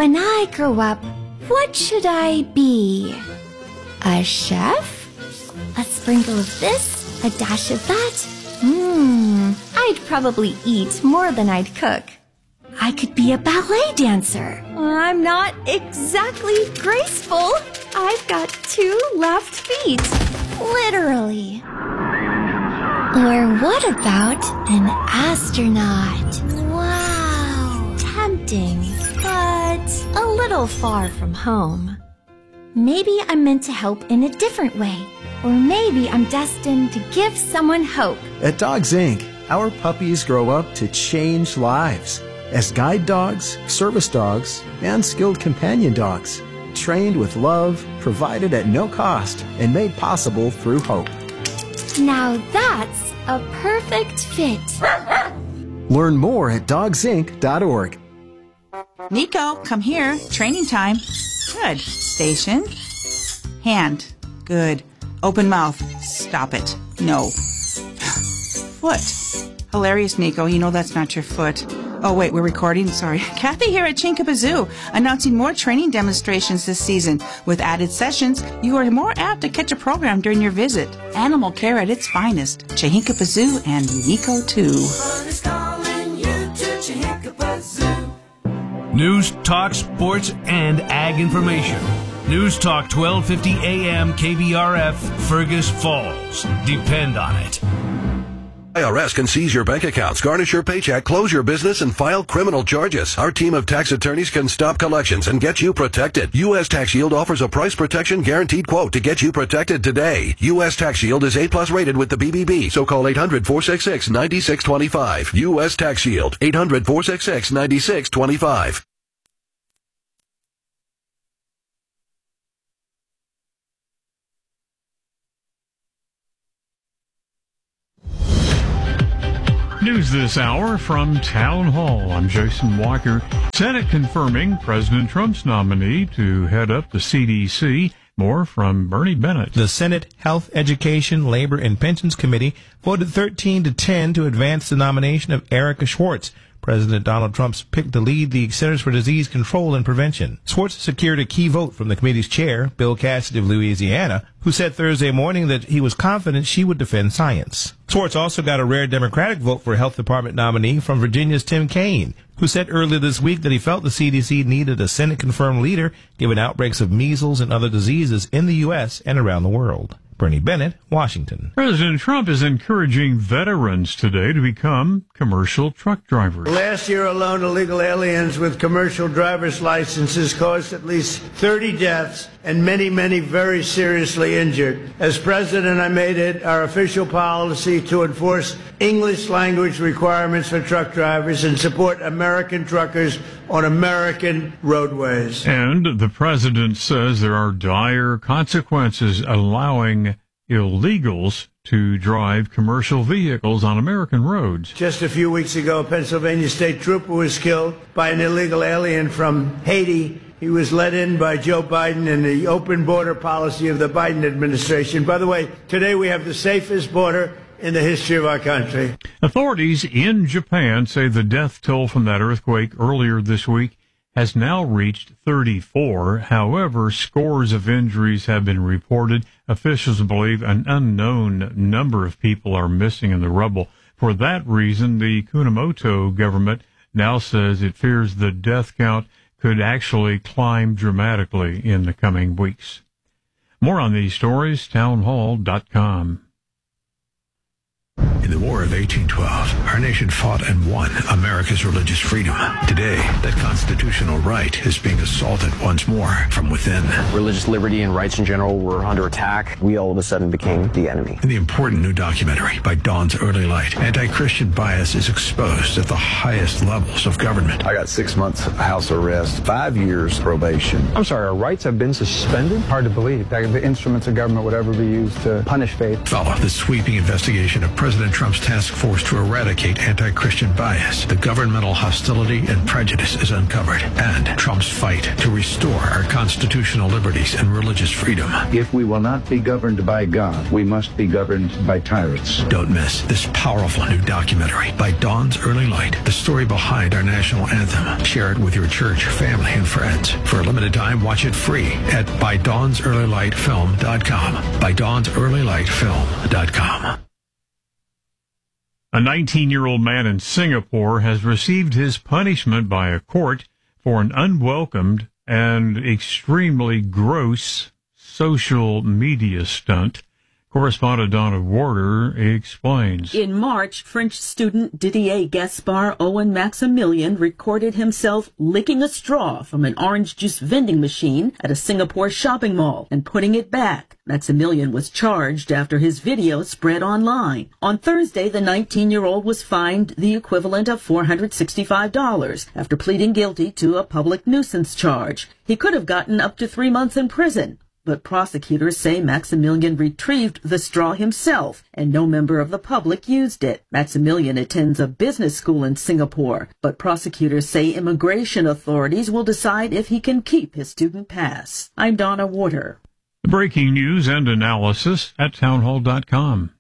When I grow up, what should I be? A chef? A sprinkle of this, a dash of that? I'd probably eat more than I'd cook. I could be a ballet dancer. I'm not exactly graceful. I've got 2 left feet. Literally. Or what about an astronaut? Wow. Tempting, but a little far from home. Maybe I'm meant to help in a different way. Or maybe I'm destined to give someone hope. At Dogs Inc., our puppies grow up to change lives as guide dogs, service dogs, and skilled companion dogs, trained with love, provided at no cost, and made possible through hope. Now that's a perfect fit. Learn more at dogsinc.org. Nico, come here. Training time. Good. Station. Hand. Good. Open mouth. Stop it. No. Foot. Hilarious, Nico. You know that's not your foot. Oh, wait, we're recording? Sorry. Kathy here at Chinkappa Zoo, announcing more training demonstrations this season. With added sessions, you are more apt to catch a program during your visit. Animal care at its finest. Chinkappa Zoo and Nico, too. News, talk, sports, and ag information. News Talk 1250 AM KBRF, Fergus Falls. Depend on it. IRS can seize your bank accounts, garnish your paycheck, close your business, and file criminal charges. Our team of tax attorneys can stop collections and get you protected. U.S. Tax Shield offers a price protection guaranteed quote to get you protected today. U.S. Tax Shield is A+ rated with the BBB, so call 800-466-9625. U.S. Tax Shield, 800-466-9625. News this hour from Town Hall. I'm Jason Walker. Senate confirming President Trump's nominee to head up the CDC. More from Bernie Bennett. The Senate Health, Education, Labor, and Pensions Committee voted 13-10 to advance the nomination of Erica Schwartz. President Donald Trump's pick to lead the Centers for Disease Control and Prevention. Schwartz secured a key vote from the committee's chair, Bill Cassidy of Louisiana, who said Thursday morning that he was confident she would defend science. Schwartz also got a rare Democratic vote for Health Department nominee from Virginia's Tim Kaine, who said earlier this week that he felt the CDC needed a Senate-confirmed leader given outbreaks of measles and other diseases in the U.S. and around the world. Bernie Bennett, Washington. President Trump is encouraging veterans today to become commercial truck drivers. Last year alone, illegal aliens with commercial driver's licenses caused at least 30 deaths and many, many very seriously injured. As president, I made it our official policy to enforce English language requirements for truck drivers and support American truckers on American roadways. And the president says there are dire consequences allowing illegals to drive commercial vehicles on American roads. Just a few weeks ago, a Pennsylvania state trooper was killed by an illegal alien from Haiti. He was let in by Joe Biden in the open border policy of the Biden administration. By the way, today we have the safest border in the history of our country. Authorities in Japan say the death toll from that earthquake earlier this week has now reached 34. However, scores of injuries have been reported. Officials believe an unknown number of people are missing in the rubble. For that reason, the Kumamoto government now says it fears the death count could actually climb dramatically in the coming weeks. More on these stories, townhall.com. In the War of 1812, our nation fought and won America's religious freedom. Today, that constitutional right is being assaulted once more from within. Religious liberty and rights in general were under attack. We all of a sudden became the enemy. In the important new documentary by Dawn's Early Light, anti-Christian bias is exposed at the highest levels of government. I got 6 months house arrest, 5 years probation. I'm sorry, our rights have been suspended? Hard to believe that the instruments of government would ever be used to punish faith. Follow the sweeping investigation of President Trump's task force to eradicate anti-Christian bias, the governmental hostility and prejudice is uncovered, and Trump's fight to restore our constitutional liberties and religious freedom. If we will not be governed by God, we must be governed by tyrants. Don't miss this powerful new documentary, By Dawn's Early Light, the story behind our national anthem. Share it with your church, family, and friends. For a limited time, watch it free at ByDawnsEarlyLightFilm.com. ByDawnsEarlyLightFilm.com. A 19-year-old man in Singapore has received his punishment by a court for an unwelcomed and extremely gross social media stunt. Correspondent Donna Warder explains. In March, French student Didier Gaspard Owen Maximilian recorded himself licking a straw from an orange juice vending machine at a Singapore shopping mall and putting it back. Maximilian was charged after his video spread online. On Thursday, the 19-year-old was fined the equivalent of $465 after pleading guilty to a public nuisance charge. He could have gotten up to 3 months in prison. But prosecutors say Maximilian retrieved the straw himself, and no member of the public used it. Maximilian attends a business school in Singapore, but prosecutors say immigration authorities will decide if he can keep his student pass. I'm Donna Warder. Breaking news and analysis at townhall.com.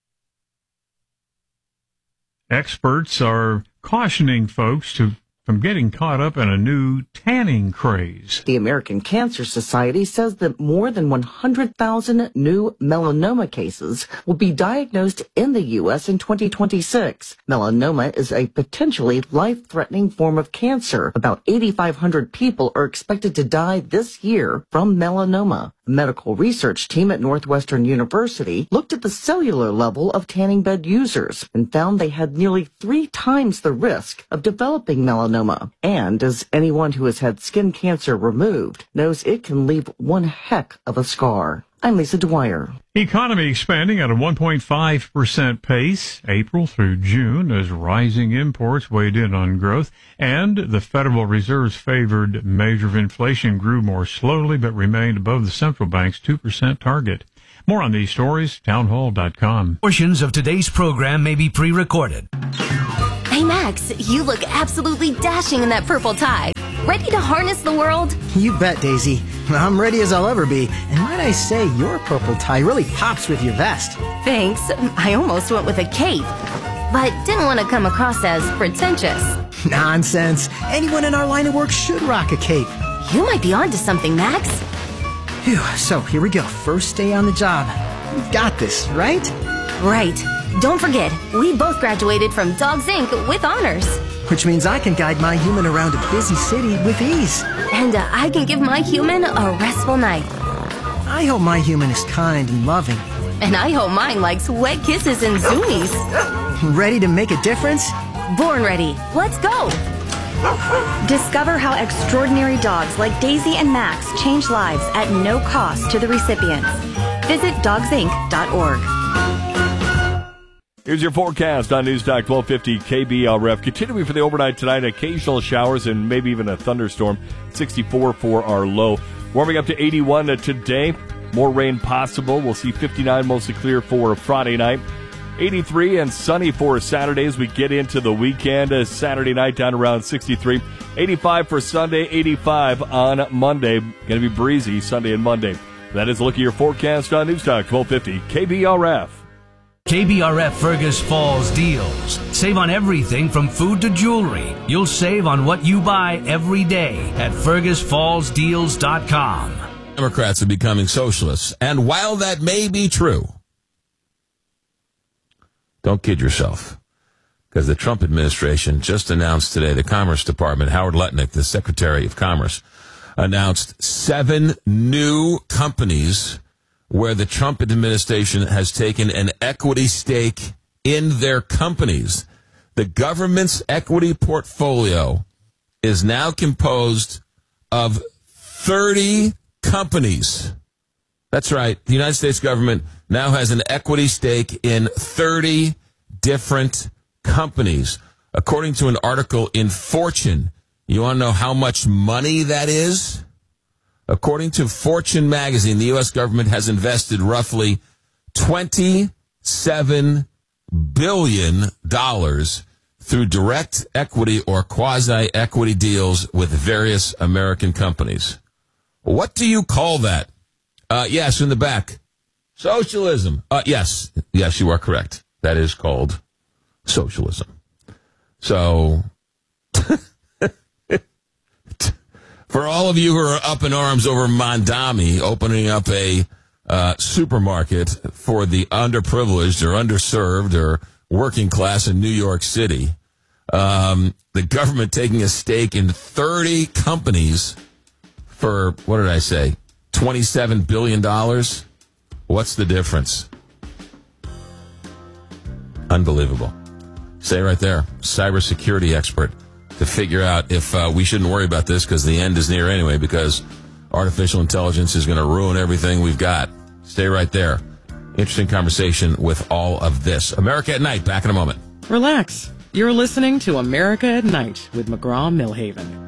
Experts are cautioning folks from getting caught up in a new tanning craze. The American Cancer Society says that more than 100,000 new melanoma cases will be diagnosed in the U.S. in 2026. Melanoma is a potentially life-threatening form of cancer. About 8,500 people are expected to die this year from melanoma. A medical research team at Northwestern University looked at the cellular level of tanning bed users and found they had nearly 3 times the risk of developing melanoma. And as anyone who has had skin cancer removed knows, it can leave one heck of a scar. I'm Lisa Dwyer. Economy expanding at a 1.5% pace, April through June, as rising imports weighed in on growth, and the Federal Reserve's favored measure of inflation grew more slowly but remained above the central bank's 2% target. More on these stories, townhall.com. Portions of today's program may be pre-recorded. Hey, Max, you look absolutely dashing in that purple tie. Ready to harness the world? You bet, Daisy. I'm ready as I'll ever be. And might I say, your purple tie really pops with your vest. Thanks. I almost went with a cape, but didn't want to come across as pretentious. Nonsense. Anyone in our line of work should rock a cape. You might be onto something, Max. Phew, so here we go. First day on the job. We've got this, right? Right. Don't forget, we both graduated from Dogs Inc. with honors. Which means I can guide my human around a busy city with ease. And I can give my human a restful night. I hope my human is kind and loving. And I hope mine likes wet kisses and zoomies. Ready to make a difference? Born ready. Let's go. Discover how extraordinary dogs like Daisy and Max change lives at no cost to the recipients. Visit dogsinc.org. Here's your forecast on News Talk 1250 KBRF. Continuing for the overnight tonight, occasional showers and maybe even a thunderstorm. 64 for our low. Warming up to 81 today. More rain possible. We'll see 59 mostly clear for Friday night. 83 and sunny for Saturday as we get into the weekend. Saturday night down around 63. 85 for Sunday, 85 on Monday. Going to be breezy Sunday and Monday. That is a look at your forecast on News Talk 1250 KBRF. KBRF Fergus Falls deals. Save on everything from food to jewelry. You'll save on what you buy every day at FergusFallsDeals.com. Democrats are becoming socialists. And while that may be true, don't kid yourself. Because the Trump administration just announced today, the Commerce Department, Howard Lutnick, the Secretary of Commerce, announced 7 new companies where the Trump administration has taken an equity stake in their companies. The government's equity portfolio is now composed of 30 companies. That's right. The United States government now has an equity stake in 30 different companies. According to an article in Fortune, you want to know how much money that is? According to Fortune magazine, the U.S. government has invested roughly $27 billion through direct equity or quasi-equity deals with various American companies. What do you call that? Yes, in the back. Socialism. Yes, you are correct. That is called socialism. So, for all of you who are up in arms over Mondami opening up a supermarket for the underprivileged or underserved or working class in New York City, the government taking a stake in 30 companies for, what did I say, $27 billion? What's the difference? Unbelievable. Say right there, cybersecurity expert, to figure out if we shouldn't worry about this because the end is near anyway, because artificial intelligence is going to ruin everything we've got. Stay right there. Interesting conversation with all of this. America at Night, back in a moment. Relax. You're listening to America at Night with McGraw-Milhaven.